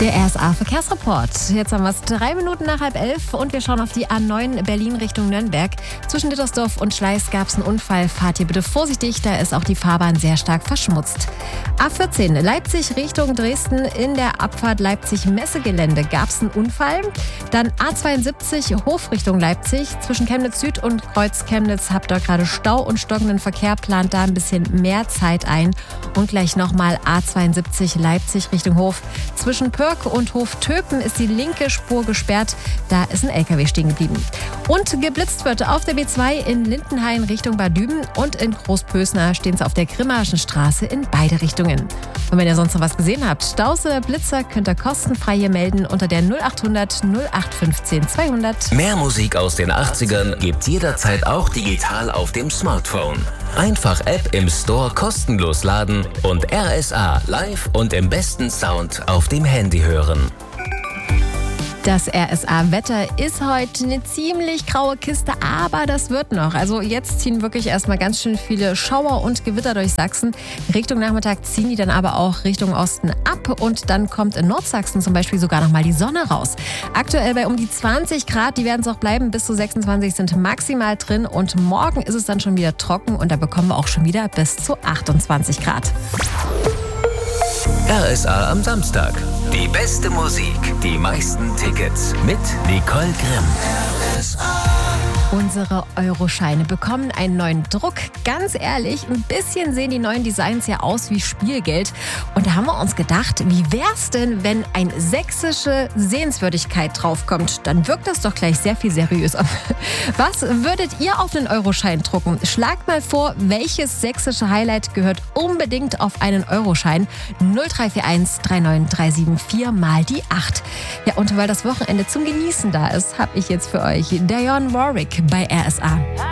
Der RSA-Verkehrsreport. Jetzt haben wir es 3 Minuten nach 10:30 und wir schauen auf die A9 Berlin Richtung Nürnberg. Zwischen Dittersdorf und Schleiß gab es einen Unfall. Fahrt hier bitte vorsichtig, da ist auch die Fahrbahn sehr stark verschmutzt. A14 Leipzig Richtung Dresden. In der Abfahrt Leipzig-Messegelände gab es einen Unfall. Dann A72 Hof Richtung Leipzig. Zwischen Chemnitz Süd und Kreuz Chemnitz habt ihr gerade Stau und stockenden Verkehr. Plant da ein bisschen mehr Zeit ein. Und gleich nochmal A72 Leipzig Richtung Hof. Zwischen Pörk und Hof Töpen ist die linke Spur gesperrt. Da ist ein LKW stehen geblieben. Und geblitzt wird auf der B2 in Lindenhain Richtung Bad Düben und in Großpösner stehen sie auf der Grimmaschen Straße in beide Richtungen. Und wenn ihr sonst noch was gesehen habt, Staus oder Blitzer, könnt ihr kostenfrei hier melden unter der 0800 0815 200. Mehr Musik aus den 80ern gibt's jederzeit auch digital auf dem Smartphone. Einfach App im Store kostenlos laden und RSA live und im besten Sound auf dem Handy hören. Das RSA-Wetter ist heute eine ziemlich graue Kiste, aber das wird noch. Also jetzt ziehen wirklich erstmal ganz schön viele Schauer und Gewitter durch Sachsen. Richtung Nachmittag ziehen die dann aber auch Richtung Osten ab und dann kommt in Nordsachsen zum Beispiel sogar nochmal die Sonne raus. Aktuell bei um die 20 Grad, die werden es auch bleiben, bis zu 26 sind maximal drin und morgen ist es dann schon wieder trocken und da bekommen wir auch schon wieder bis zu 28 Grad. RSA am Samstag. Die beste Musik, die meisten Tickets mit Nicole Grimm. Unsere Euroscheine bekommen einen neuen Druck. Ganz ehrlich, ein bisschen sehen die neuen Designs ja aus wie Spielgeld. Und da haben wir uns gedacht, wie wär's denn, wenn eine sächsische Sehenswürdigkeit draufkommt? Dann wirkt das doch gleich sehr viel seriöser. Was würdet ihr auf den Euroschein drucken? Schlagt mal vor, welches sächsische Highlight gehört unbedingt auf einen Euroschein? 0341 39374 mal die 8. Ja, und weil das Wochenende zum Genießen da ist, habe ich jetzt für euch Dionne Warwick bei RSA.